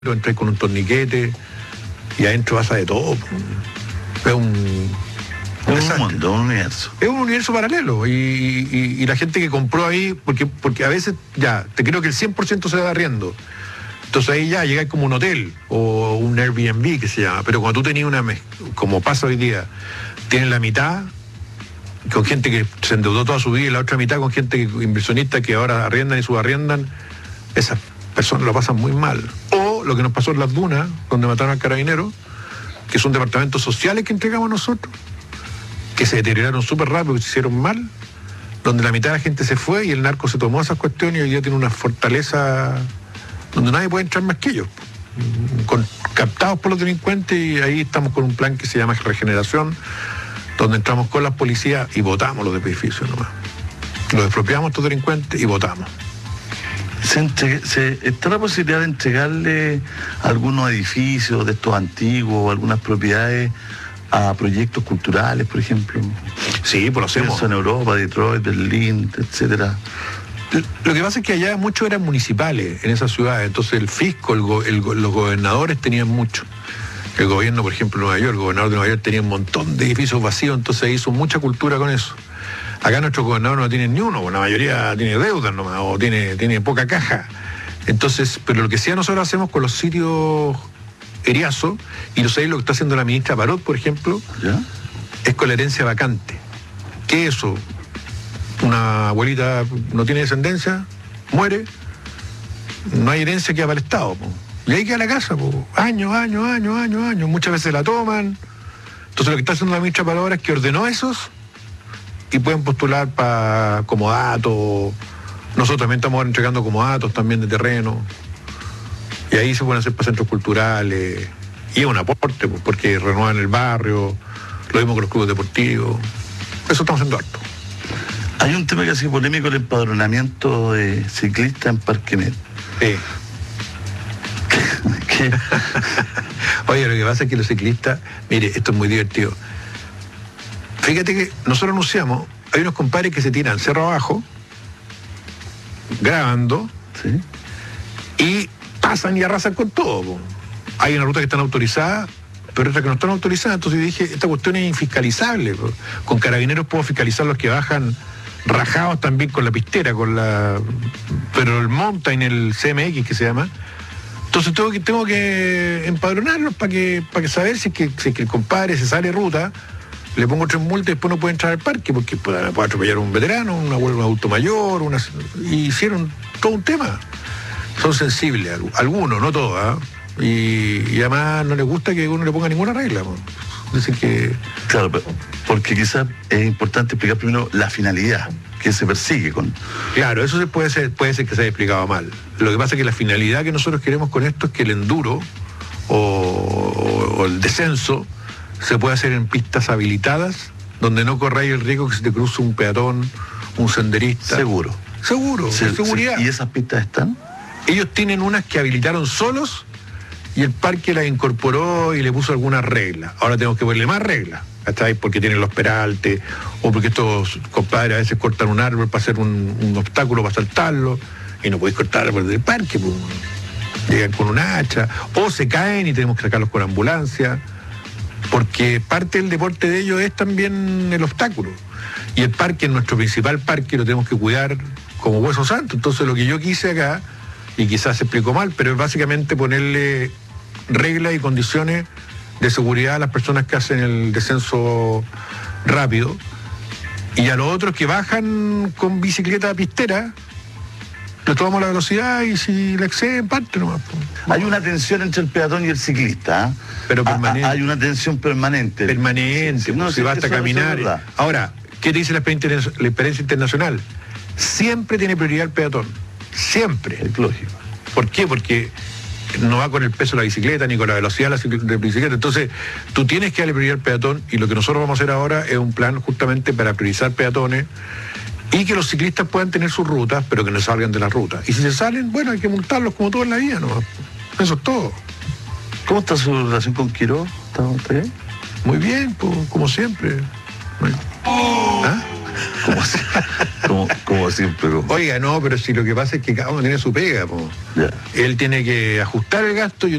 entras con un torniquete y adentro pasa de todo. Es un mundo, un universo. Es un universo paralelo y la gente que compró ahí, porque a veces ya, te creo que el 100% se va arriendo. Entonces ahí ya llegáis como un hotel o un Airbnb que se llama, pero cuando tú tenías como pasa hoy día, tienes la mitad con gente que se endeudó toda su vida y la otra mitad con gente inversionista que ahora arriendan y subarriendan, esas personas lo pasan muy mal. O lo que nos pasó en Las Dunas, donde mataron al carabinero, que son departamentos sociales que entregamos nosotros, que se deterioraron súper rápido, que se hicieron mal, donde la mitad de la gente se fue y el narco se tomó esas cuestiones y hoy día tiene una fortaleza donde nadie puede entrar más que ellos, captados por los delincuentes, y ahí estamos con un plan que se llama Regeneración, donde entramos con las policías y votamos los edificios nomás. Los expropiamos a estos delincuentes y votamos. ¿Está la posibilidad de entregarle algunos edificios de estos antiguos o algunas propiedades a proyectos culturales, por ejemplo? Sí, pues lo hacemos. Eso en Europa, Detroit, Berlín, etcétera. Lo que pasa es que allá muchos eran municipales en esas ciudades, entonces el fisco, los gobernadores tenían mucho. El gobierno, por ejemplo, de Nueva York, el gobernador de Nueva York tenía un montón de edificios vacíos, entonces hizo mucha cultura con eso. Acá nuestros gobernadores no tienen ni uno, la mayoría tiene deudas nomás, o tiene poca caja. Entonces, pero lo que sí nosotros hacemos con los sitios Eriazo, y lo sabéis lo que está haciendo la ministra Parot, por ejemplo, ¿ya? Es con la herencia vacante. ¿Qué es eso? Una abuelita no tiene descendencia, muere, no hay herencia que va para el Estado, po. Y ahí queda la casa, po. Años, muchas veces la toman. Entonces lo que está haciendo la ministra Parot ahora es que ordenó esos y pueden postular para comodatos. Nosotros también estamos entregando comodatos también de terreno. Y ahí se pueden hacer para centros culturales. Y es un aporte, pues, porque renuevan el barrio, lo mismo con los clubes deportivos. Eso estamos haciendo harto. Hay un tema que ha sido polémico, el empadronamiento de ciclistas en Parquemet. Sí. ¿Qué? Oye, lo que pasa es que los ciclistas, mire, esto es muy divertido. Fíjate que nosotros anunciamos, hay unos compadres que se tiran cerro abajo, grabando, ¿sí? Y pasan y arrasan con todo, po. Hay una ruta que están autorizadas, pero otras que no están autorizadas, entonces dije, esta cuestión es infiscalizable, po. Con carabineros puedo fiscalizar los que bajan rajados también con la pistera, pero el mountain, el CMX que se llama. Entonces tengo que empadronarlos para que saber si es que el compadre se sale ruta, le pongo 3 multas y después no puede entrar al parque, porque puede atropellar a un veterano, un adulto mayor, y hicieron todo un tema. Son sensibles, algunos, no todos, ¿eh? Y además no les gusta que uno le ponga ninguna regla, ¿no? Dicen que... Claro, porque quizás es importante explicar primero la finalidad que se persigue con... Claro, eso puede ser que se haya explicado mal. Lo que pasa es que la finalidad que nosotros queremos con esto es que el enduro o el descenso se puede hacer en pistas habilitadas, donde no corráis el riesgo que se te cruce un peatón, un senderista. Seguro, seguridad. ¿Y esas pistas están? Ellos tienen unas que habilitaron solos y el parque las incorporó y le puso algunas reglas. Ahora tenemos que ponerle más reglas, ¿está? Porque tienen los peraltes, o porque estos compadres a veces cortan un árbol para hacer un obstáculo para saltarlo, y no podéis cortar el árbol del parque, pues. Llegan con un hacha, o se caen y tenemos que sacarlos con ambulancia, porque parte del deporte de ellos es también el obstáculo. Y el parque, nuestro principal parque, lo tenemos que cuidar como hueso santo. Entonces lo que yo quise acá, y quizás se explicó mal, pero es básicamente ponerle reglas y condiciones de seguridad a las personas que hacen el descenso rápido, y a los otros que bajan con bicicleta pistera, le tomamos la velocidad y si le exceden, parte nomás. Hay una tensión entre el peatón y el ciclista, ¿eh? Pero permanente. Hay una tensión permanente. Permanente, sí, no, si basta caminar. Ahora, ¿qué te dice la experiencia internacional? Siempre tiene prioridad el peatón. Siempre. Es lógico. ¿Por qué? Porque no va con el peso de la bicicleta ni con la velocidad de la bicicleta. Entonces, tú tienes que darle prioridad al peatón, y lo que nosotros vamos a hacer ahora es un plan justamente para priorizar peatones y que los ciclistas puedan tener sus rutas, pero que no salgan de la ruta. Y si se salen, bueno, hay que multarlos como todo en la vida, ¿no? Eso es todo. ¿Cómo está su relación con Quirós? ¿Está bien? Muy bien, pues, como siempre. ¿Ah? como siempre. Oiga, no, pero si lo que pasa es que cada uno tiene su pega, po. Ya. Él tiene que ajustar el gasto, yo